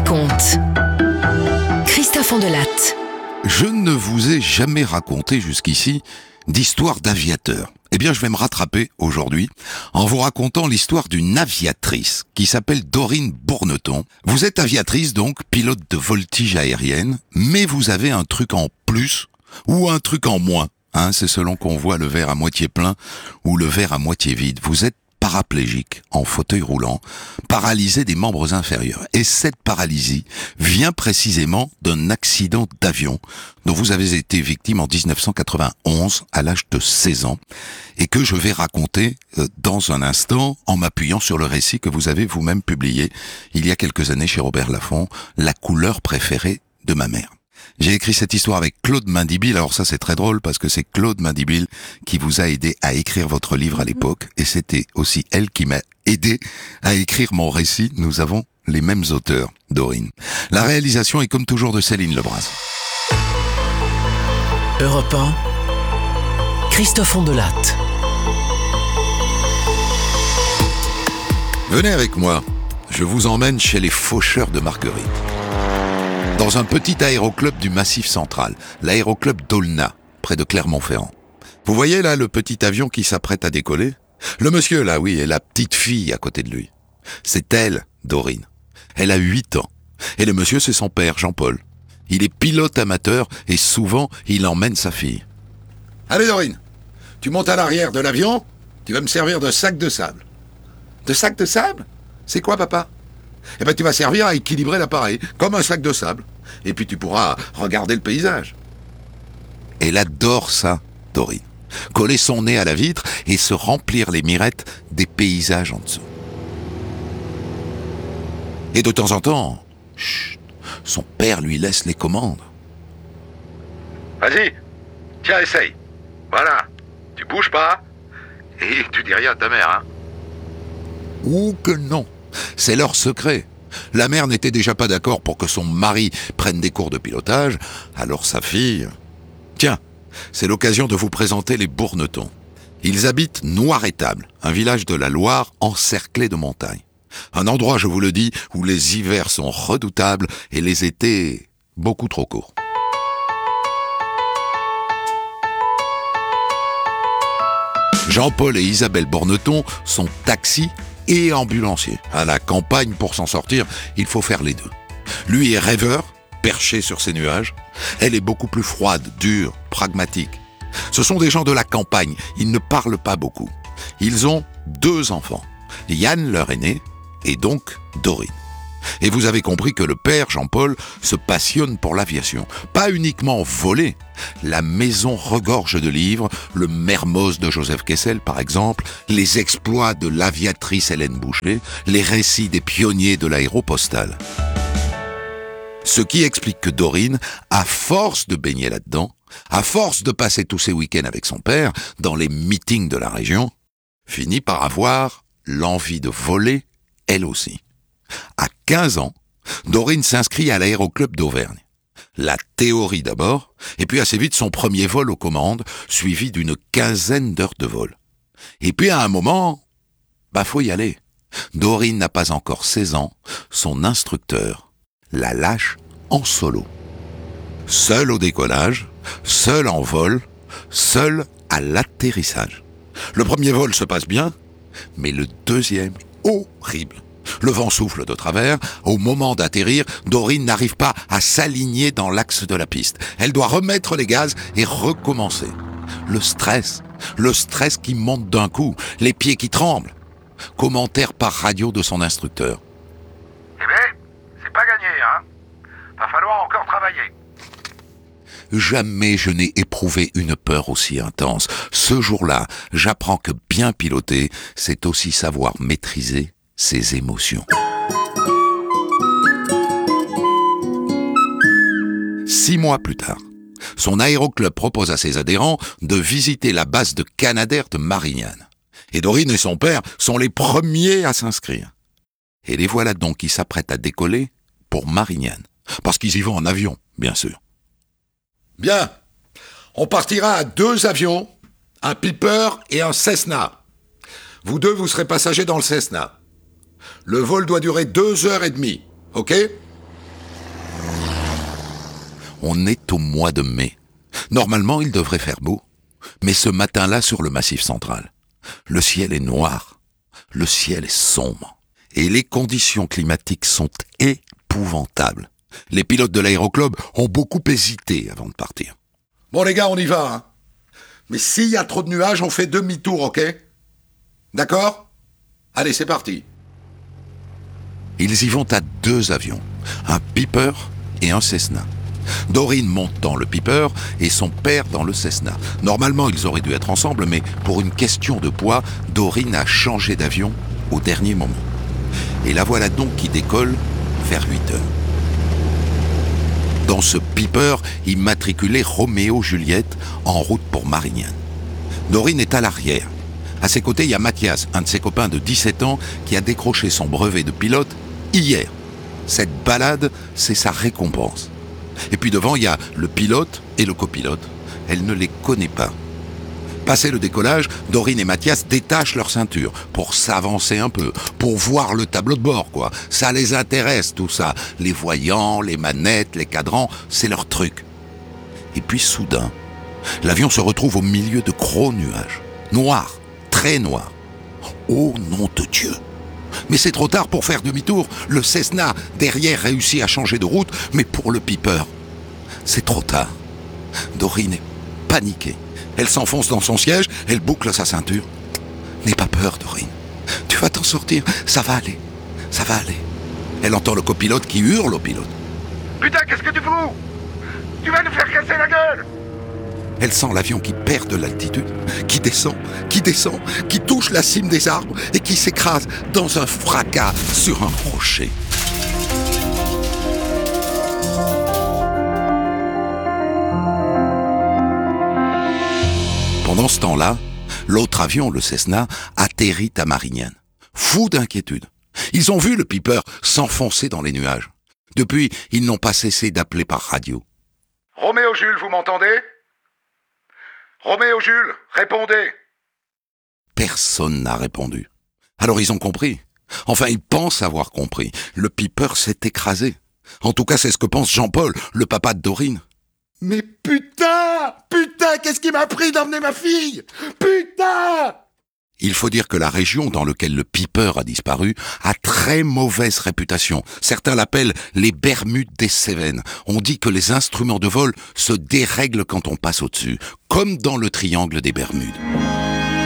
raconte. Christophe Ondelatte. Je ne vous ai jamais raconté jusqu'ici d'histoire d'aviateur. Eh bien, je vais me rattraper aujourd'hui en vous racontant l'histoire d'une aviatrice qui s'appelle Dorine Bourneton. Vous êtes aviatrice donc, pilote de voltige aérienne, mais vous avez un truc en plus ou un truc en moins. C'est selon qu'on voit le verre à moitié plein ou le verre à moitié vide. Vous êtes paraplégique, en fauteuil roulant, paralysé des membres inférieurs. Et cette paralysie vient précisément d'un accident d'avion dont vous avez été victime en 1991 à l'âge de 16 ans et que je vais raconter dans un instant en m'appuyant sur le récit que vous avez vous-même publié il y a quelques années chez Robert Laffont, La couleur préférée de ma mère. J'ai écrit cette histoire avec Claude Mendibile. Alors ça, c'est très drôle parce que c'est Claude Mendibile qui vous a aidé à écrire votre livre à l'époque. Et c'était aussi elle qui m'a aidé à écrire mon récit. Nous avons les mêmes auteurs, Dorine. La réalisation est comme toujours de Céline Lebras. Europe 1, Christophe Ondelatte. Venez avec moi. Je vous emmène chez les faucheurs de Marguerite. Dans un petit aéroclub du Massif Central, l'aéroclub d'Aulnat, près de Clermont-Ferrand. Vous voyez là le petit avion qui s'apprête à décoller ? Le monsieur là, oui, et la petite fille à côté de lui. C'est elle, Dorine. Elle a 8 ans. Et le monsieur, c'est son père, Jean-Paul. Il est pilote amateur et souvent, il emmène sa fille. Allez Dorine, tu montes à l'arrière de l'avion, tu vas me servir de sac de sable. De sac de sable ? C'est quoi, papa ? Eh ben, tu vas servir à équilibrer l'appareil, comme un sac de sable. Et puis tu pourras regarder le paysage. Elle adore ça, Dorine. Coller son nez à la vitre et se remplir les mirettes des paysages en dessous. Et de temps en temps, chut, son père lui laisse les commandes. Vas-y, tiens, essaye. Voilà, tu bouges pas et tu dis rien à ta mère, hein. Ou que non. C'est leur secret. La mère n'était déjà pas d'accord pour que son mari prenne des cours de pilotage, alors sa fille... Tiens, c'est l'occasion de vous présenter les Bournetons. Ils habitent Noirétable, un village de la Loire encerclé de montagnes. Un endroit, je vous le dis, où les hivers sont redoutables et les étés beaucoup trop courts. Jean-Paul et Isabelle Bourneton sont taxis et ambulancier. À la campagne, pour s'en sortir, il faut faire les deux. Lui est rêveur, perché sur ses nuages. Elle est beaucoup plus froide, dure, pragmatique. Ce sont des gens de la campagne, ils ne parlent pas beaucoup. Ils ont 2 enfants. Yann, leur aîné, et donc Dorine. Et vous avez compris que le père, Jean-Paul, se passionne pour l'aviation. Pas uniquement voler. La maison regorge de livres, le Mermoz de Joseph Kessel par exemple, les exploits de l'aviatrice Hélène Boucher, les récits des pionniers de l'aéropostale. Ce qui explique que Dorine, à force de baigner là-dedans, à force de passer tous ses week-ends avec son père, dans les meetings de la région, finit par avoir l'envie de voler, elle aussi. À 15 ans, Dorine s'inscrit à l'aéroclub d'Auvergne. La théorie d'abord, et puis assez vite son premier vol aux commandes, suivi d'une 15aine d'heures de vol. Et puis à un moment, faut y aller. Dorine n'a pas encore 16 ans, son instructeur la lâche en solo. Seule au décollage, seule en vol, seule à l'atterrissage. Le premier vol se passe bien, mais le deuxième, horrible. Le vent souffle de travers. Au moment d'atterrir, Dorine n'arrive pas à s'aligner dans l'axe de la piste. Elle doit remettre les gaz et recommencer. Le stress qui monte d'un coup, les pieds qui tremblent. Commentaire par radio de son instructeur. Eh bien, c'est pas gagné, hein. Va falloir encore travailler. Jamais je n'ai éprouvé une peur aussi intense. Ce jour-là, j'apprends que bien piloter, c'est aussi savoir maîtriser ses émotions. 6 mois plus tard, son aéroclub propose à ses adhérents de visiter la base de Canadair de Marignane. Et Dorine et son père sont les premiers à s'inscrire. Et les voilà donc qui s'apprêtent à décoller pour Marignane. Parce qu'ils y vont en avion, bien sûr. Bien, on partira à 2 avions, un Piper et un Cessna. Vous 2, vous serez passagers dans le Cessna. Le vol doit durer 2h30, ok ? On est au mois de mai. Normalement, il devrait faire beau. Mais ce matin-là, sur le Massif central, le ciel est noir. Le ciel est sombre. Et les conditions climatiques sont épouvantables. Les pilotes de l'aéroclub ont beaucoup hésité avant de partir. Bon les gars, on y va, hein. Mais s'il y a trop de nuages, on fait demi-tour, ok ? D'accord ? Allez, c'est parti. Ils y vont à 2 avions, un Piper et un Cessna. Dorine monte dans le Piper et son père dans le Cessna. Normalement, ils auraient dû être ensemble, mais pour une question de poids, Dorine a changé d'avion au dernier moment. Et la voilà donc qui décolle vers 8 heures. Dans ce Piper, immatriculé Roméo-Juliette, en route pour Marignane. Dorine est à l'arrière. À ses côtés, il y a Mathias, un de ses copains de 17 ans, qui a décroché son brevet de pilote hier. Cette balade, c'est sa récompense. Et puis devant, il y a le pilote et le copilote. Elle ne les connaît pas. Passé le décollage, Dorine et Mathias détachent leur ceinture pour s'avancer un peu, pour voir le tableau de bord, quoi. Ça les intéresse, tout ça. Les voyants, les manettes, les cadrans, c'est leur truc. Et puis soudain, l'avion se retrouve au milieu de gros nuages. Noirs, très noirs. Oh nom de Dieu! Mais c'est trop tard pour faire demi-tour. Le Cessna, derrière, réussit à changer de route, mais pour le Piper, c'est trop tard. Dorine est paniquée. Elle s'enfonce dans son siège, elle boucle sa ceinture. N'aie pas peur, Dorine. Tu vas t'en sortir, ça va aller. Ça va aller. Elle entend le copilote qui hurle au pilote. Putain, qu'est-ce que tu fous? Tu vas nous faire casser la gueule! Elle sent l'avion qui perd de l'altitude, qui descend, qui touche la cime des arbres et qui s'écrase dans un fracas sur un rocher. Pendant ce temps-là, l'autre avion, le Cessna, atterrit à Marignane. Fou d'inquiétude. Ils ont vu le Piper s'enfoncer dans les nuages. Depuis, ils n'ont pas cessé d'appeler par radio. Roméo Jules, vous m'entendez? Roméo Jules, répondez! Personne n'a répondu. Alors ils ont compris. Enfin, ils pensent avoir compris. Le Piper s'est écrasé. En tout cas, c'est ce que pense Jean-Paul, le papa de Dorine. Mais putain, qu'est-ce qui m'a pris d'emmener ma fille? Putain! Il faut dire que la région dans laquelle le Piper a disparu a très mauvaise réputation. Certains l'appellent les Bermudes des Cévennes. On dit que les instruments de vol se dérèglent quand on passe au-dessus, comme dans le triangle des Bermudes.